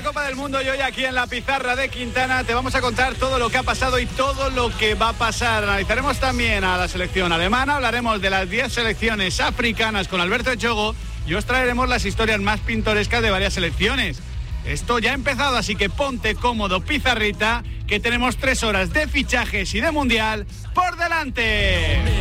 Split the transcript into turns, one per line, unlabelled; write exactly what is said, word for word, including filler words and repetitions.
Copa del Mundo y hoy aquí en la pizarra de Quintana te vamos a contar todo lo que ha pasado y todo lo que va a pasar. Analizaremos también a la selección alemana, hablaremos de las diez selecciones africanas con Alberto Echogo y os traeremos las historias más pintorescas de varias selecciones. Esto ya ha empezado, así que ponte cómodo, pizarrita, que tenemos tres horas de fichajes y de mundial por delante.